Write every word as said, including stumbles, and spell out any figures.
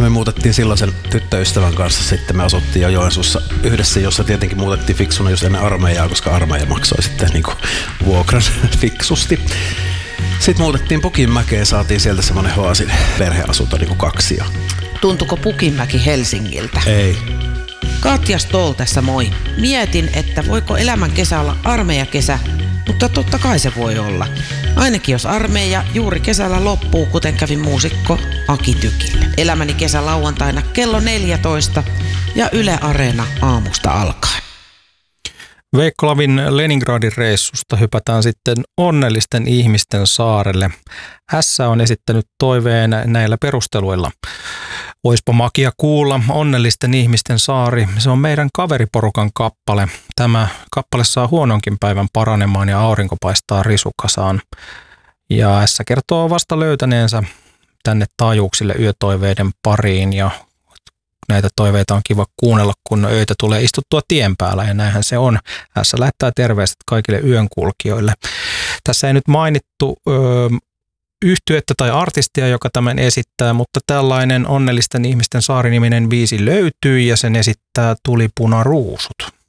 me muutettiin silloisen tyttöystävän kanssa, sitten me asuttiin jo Joensuussa yhdessä, jossa tietenkin muutettiin fiksuna jos ennen armeijaa, koska armeija maksoi sitten niin kuin vuokran fiksusti. Sitten muutettiin Pukinmäkeen, saatiin sieltä semmoinen Hoasin perheasunto niin kuin kaksi. Tuntuko Pukinmäki Helsingiltä? Ei. Katja Stoll tässä moi. Mietin, että voiko elämän kesä olla armeijakesä, mutta totta kai se voi olla. Ainakin jos armeija juuri kesällä loppuu, kuten kävi muusikko Aki Tykille. Elämäni kesä lauantaina kello neljätoista ja Yle Areena aamusta alkaen. Veikko Lavin Leningradin reissusta hypätään sitten onnellisten ihmisten saarelle. S on esittänyt toiveen näillä perusteluilla. Oispa makia kuulla, onnellisten ihmisten saari. Se on meidän kaveriporukan kappale. Tämä kappale saa huononkin päivän paranemaan ja aurinko paistaa risukasaan. Ja S kertoo vasta löytäneensä tänne taajuuksille yötoiveiden pariin ja näitä toiveita on kiva kuunnella, kun öitä tulee istuttua tien päällä ja näinhän se on. S lähettää terveiset kaikille yönkulkijoille. Tässä ei nyt mainittu ö, yhtyettä tai artistia, joka tämän esittää, mutta tällainen onnellisten ihmisten saariniminen biisi löytyy ja sen esittää Tulipunaruusut.